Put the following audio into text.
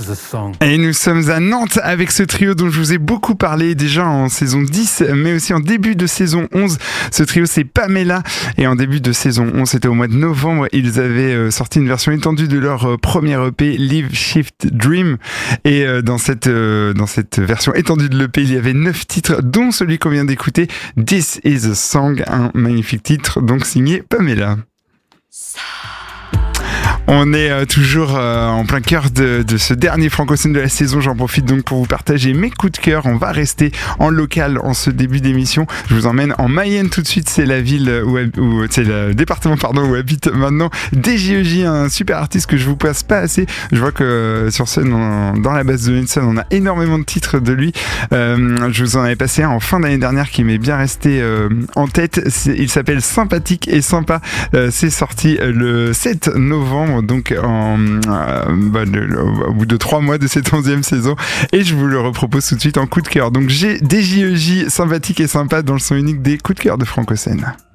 is a Song. Et nous sommes à Nantes avec ce trio dont je vous ai beaucoup parlé déjà en saison 10, mais aussi en début de saison 11. Ce trio, c'est Pamela. Et en début de saison 11, c'était au mois de novembre, ils avaient sorti une version étendue de leur premier EP, Live, Shift, Dream. Et dans cette version étendue de l'EP, il y avait 9 titres, dont celui qu'on vient d'écouter, This is a Song, un magnifique titre, donc signé Pamela. On est toujours en plein cœur de ce dernier Franco-Scène de la saison. J'en profite donc pour vous partager mes coups de cœur. On va rester en local en ce début d'émission. Je vous emmène en Mayenne tout de suite. C'est la ville où c'est le département où habite maintenant DJEJ, un super artiste que je vous passe pas assez. Je vois que sur scène, dans la base de données de scène, on a énormément de titres de lui. Je vous en avais passé un en fin d'année dernière qui m'est bien resté en tête. Il s'appelle Sympathique et Sympa. C'est sorti le 7 novembre. Donc au bout de 3 mois de cette 11e saison, et je vous le repropose tout de suite en coup de cœur. Donc j'ai DJEJ, Sympathique et Sympa dans le son unique des coups de cœur de Franco-Scène.